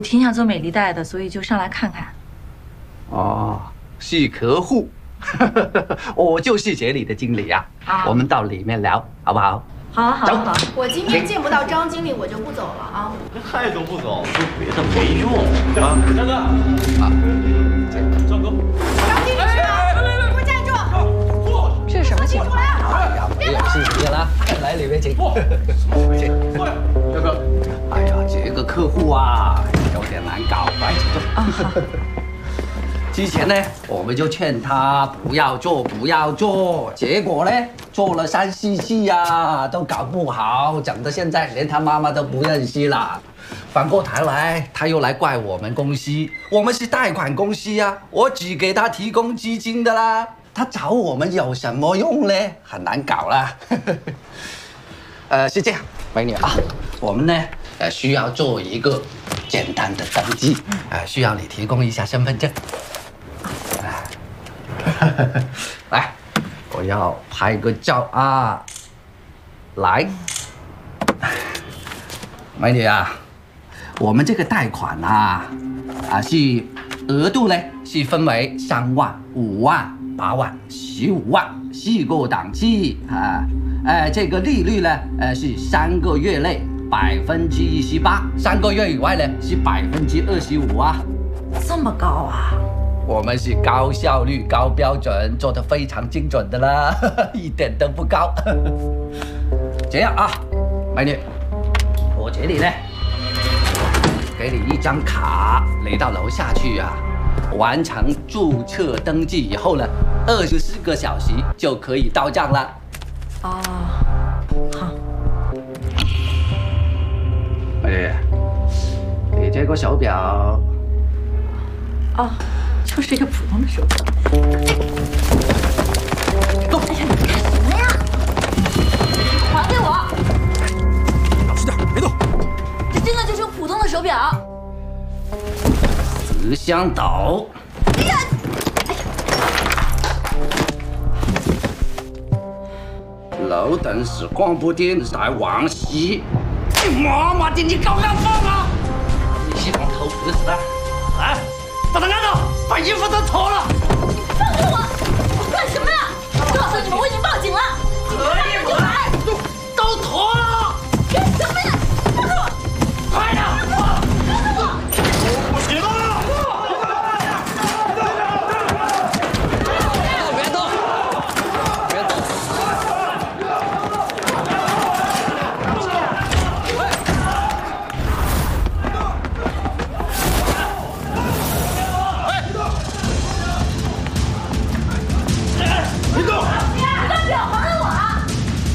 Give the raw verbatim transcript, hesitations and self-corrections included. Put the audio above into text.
挺想做美丽贷的，所以就上来看看。 哦，是客户，我就是这里的经理啊。啊，我们到里面聊，好不好？ 好啊，好啊，好。 我今天见不到张经理，我就不走了啊！ 还都不走，说别的没用啊！张哥，啊，张哥， 张经理去哪？给我站住！ 这是什么情况？ 哎呀，没有谢谢了，来里面请。请。 过来，张哥。 哎呀，这个客户啊，有点难搞，来请坐。啊，好。之前呢，我们就劝他不要做，不要做，结果呢，做了三四次呀，都搞不好，整得现在连他妈妈都不认识了。反过头来，他又来怪我们公司，我们是贷款公司呀，我只给他提供资金的啦，他找我们有什么用呢？很难搞啦。呃，是这样，美女啊，我们呢，呃，需要做一个简单的登记，呃，需要你提供一下身份证。来，我要拍个照啊！来，美女啊，我们这个贷款啊，啊是额度呢是分为三万、五万、八万、十五万四个档期啊。呃，这个利率呢，呃是三个月内百分之十八，三个月以外呢是百分之二十五啊。 这么高啊！ 我们是高效率、高标准，做得非常精准的啦，一点都不高。这样啊，美女，我这里呢，给你一张卡，你到楼下去啊，完成注册登记以后呢，二十四个小时就可以到账了。 哦，好。 美女，你这个手表， 哦。就是一个普通的手表。 动！ 哎呀，你干什么呀？还给我！ 老实点，别动。 这真的就是个普通的手表。 十香斗。哎呀！楼等时光不定在往昔。妈妈的，你搞什么？